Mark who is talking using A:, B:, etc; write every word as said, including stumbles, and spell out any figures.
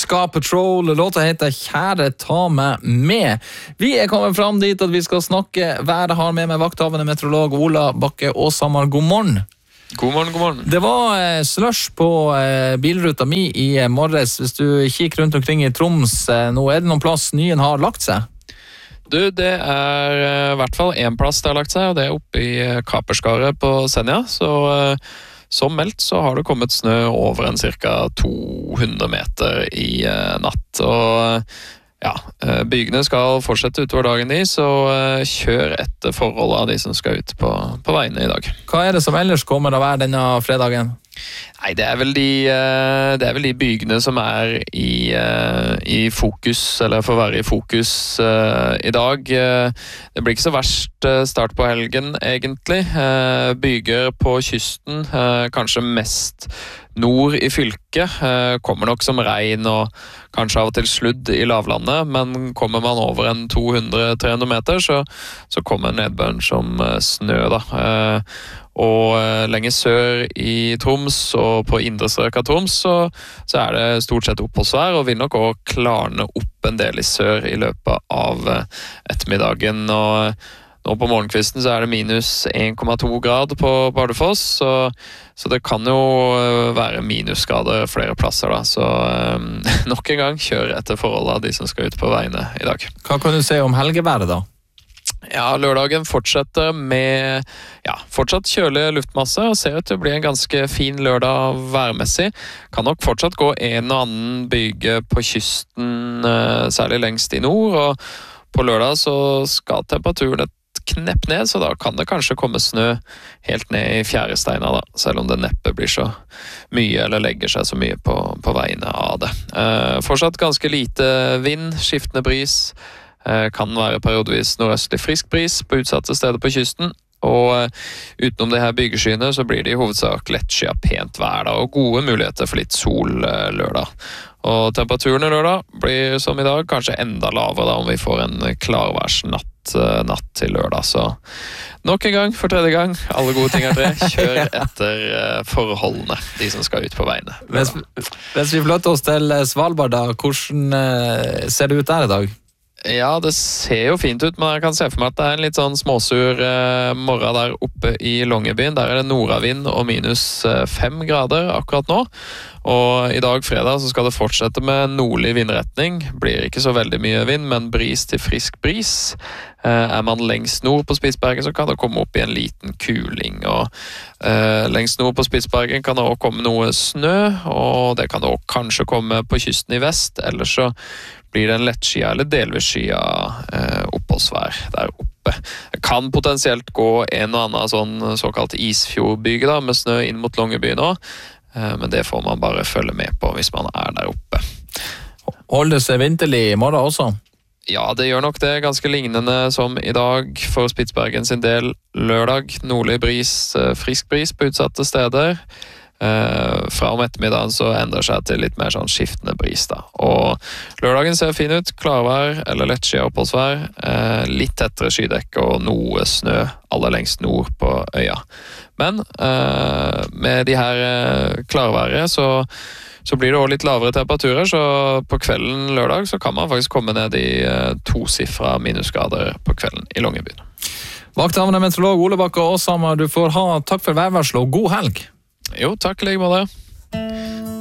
A: Ska Patrol, låta heter Kjære ta meg med. Vi er kommet fram dit at vi skal snakke været. Har med meg vakthavende meteorolog Ola Bakke Åshammer. God morgen.
B: God morgen, god morgen.
A: Det var eh, slush på eh, bilruta mi i eh, morges. Hvis du kikker rundt omkring i Troms, eh, nå er det noen plass nyen har lagt seg.
B: Du, det er eh, i hvert fall en plass det har lagt seg, og det er oppe i eh, Kaperskaret på Senja. Så eh, som meldt så har det kommet snø over en cirka to hundre meter i eh, natt. Og ja, eh, bygene skal fortsette utover dagen i, så eh, kjør etter forholdet av de som skal ut på, på veiene i dag.
A: Hva er det som ellers kommer av hver denne fredagen?
B: Nei, det er vel de, det er vel de bygene som er i, i fokus, eller får være i fokus i dag. Det blir ikke så verst start på helgen, egentlig. Byger på kysten, kanskje mest nord i fylket, kommer nok som regn og kanskje av og til sludd i lavlandet, men kommer man over en to hundre til tre hundre meter, så, så kommer nedbøren som snø, da. Og lenger sør i Troms og på indre strøk av Troms så, så er det stort sett oppholdsvær og vil nok også klarne opp en del i sør i løpet av ettermiddagen. Og nå på morgenkvisten så er det minus en komma to grad på Bardufoss, så, så det kan jo være minusgrader flere plasser da. Så um, nok en gang kjør etter forholdet av de som skal ut på veiene i dag.
A: Hva kan du si om helgeværet da?
B: Ja, lørdagen fortsetter med ja, fortsatt kjølig luftmasse og ser ut til å bli en ganske fin lørdag værmessig. Kan nok fortsatt gå en og annen byge på kysten, særlig lengst i nord, og på lørdag så skal temperaturen et knepp ned, så da kan det kanskje komme snø helt ned i fjæresteina da, selv om det neppe blir så mye eller legger seg så mye på, på veiene av det. Eh, fortsatt ganske lite vind, skiftende bris, kan være periodevis nordøstlig frisk bris på utsatte steder på kysten, og utenom det her byggeskyene så blir det i hovedsak lettskyet pent vær da, og gode muligheter for litt sol lørdag. Og temperaturen i lørdag blir som i dag kanskje enda lavere da, om vi får en klarværsnatt natt til lørdag, så nok en gang, for tredje gang, alle gode ting er tre, kjør etter forholdene, de som skal ut på veiene.
A: Hvis, hvis vi flytter oss til Svalbard da, hvordan ser det ut der i dag?
B: Ja, det ser jo fint ut, men jeg kan se for meg at det er en litt sånn småsur eh, morgen der oppe i Longyearbyen. Der er det nordavind og minus fem grader akkurat nå. Og i dag, fredag, så skal det fortsette med nordlig vindretning. Blir ikke så veldig mye vind, men bris til frisk bris. Eh, er man lengst nord på Spitsbergen, så kan det komme opp i en liten kuling. Og eh, lengst nord på Spitsbergen kan det også komme noe snø, og det kan også kanskje komme på kysten i vest. Ellers så blir det en lettskia eller delvis skia eh, oppholdsvær der oppe. Det kan potensielt gå en og annen sånn såkalt isfjordbyge da, med snø inn mot Longyearbyen nå, eh, men det får man bare følge med på hvis man er der oppe.
A: Holder det seg vinterlig i morgen også?
B: Ja, det gjør nok det. Ganske lignende som i dag for Spitsbergen sin del lørdag. Nordlig bris, eh, frisk bris på utsatte steder. Uh, fra om ettermiddagen så endrer seg til litt mer sånn skiftende bris da. Og lørdagen ser fin ut, klarvær eller lettskyet oppholdsvær, uh, litt tettere skydekke og noe snø aller lengst nord på øya. Men uh, med de her uh, klarværet så, så blir det også litt lavere temperaturer, så på kvelden lørdag så kan man faktisk komme ned i uh, tosifra minusgrader på kvelden i Longyearbyen.
A: Vakthavende meteorolog Ole Bakke Åshammer, du får ha takk for værvarsel og god helg.
B: Jo, takk, like måte.